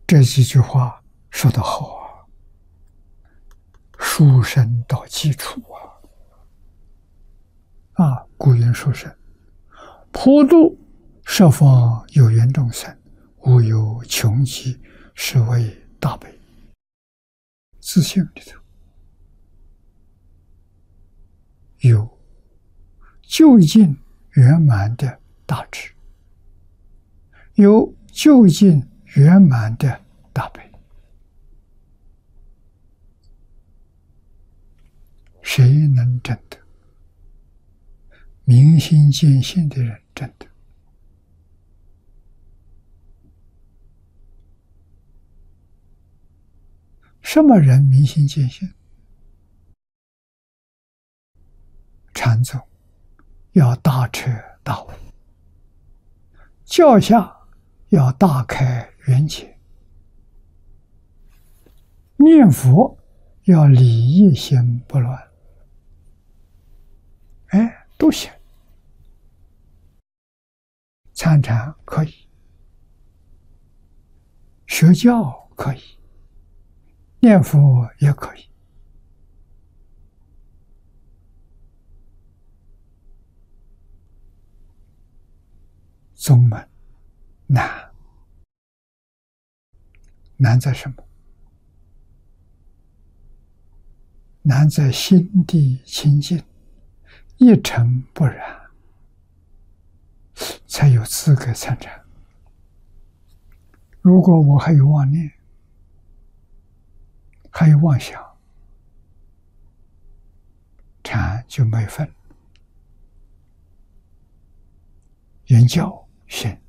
这几句话说得好啊，书生到基础啊！古云书生，普度十方有缘众生，无有穷极，是为大悲。自信里头有究竟圆满的大智，有究竟圆满的大悲。谁能证得？明心见性的人证得。什么人明心见性？禅宗要大彻大悟，教下要大开圆解，念佛要理一心不乱，都行。参禅可以，学教可以，念佛也可以。宗门难，难在什么？难在心地清净，一尘不染，才有资格参禅。如果我还有妄念，还有妄想，禅就没份。言教行